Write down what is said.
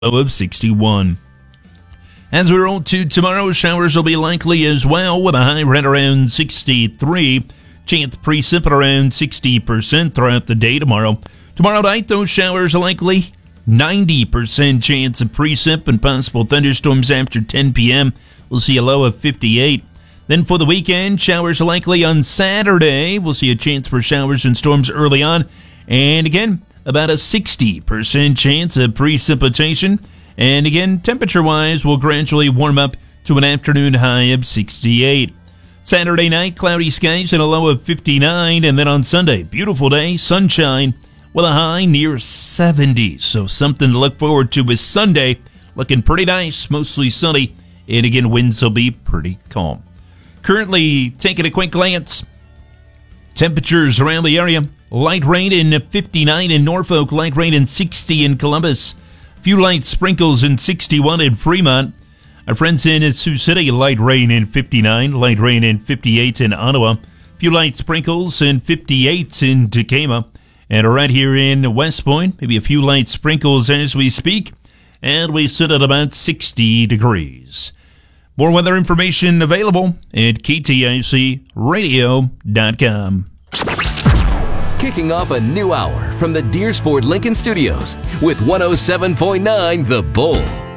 low of 61. As we roll to tomorrow, showers will be likely as well with a high right around 63. Chance of precip at around 60% throughout the day tomorrow. Tomorrow night, those showers are likely. 90% chance of precip and possible thunderstorms after 10 p.m. We'll see a low of 58. Then for the weekend, showers are likely on Saturday. We'll see a chance for showers and storms early on. And again, about a 60% chance of precipitation. And again, temperature-wise, will gradually warm up to an afternoon high of 68. Saturday night, cloudy skies and a low of 59. And then on Sunday, beautiful day, sunshine with a high near 70. So something to look forward to with Sunday. Looking pretty nice, mostly sunny. And again, winds will be pretty calm. Currently, taking a quick glance, temperatures around the area. Light rain in 59 in Norfolk, light rain in 60 in Columbus. Few light sprinkles in 61 in Fremont. Our friends in Sioux City, light rain in 59, light rain in 58 in Ottawa. Few light sprinkles in 58 in Decatur. And right here in West Point, maybe a few light sprinkles as we speak. And we sit at about 60 degrees. More weather information available at KTICradio.com. Kicking off a new hour from the Deersford Lincoln Studios with 107.9 The Bull.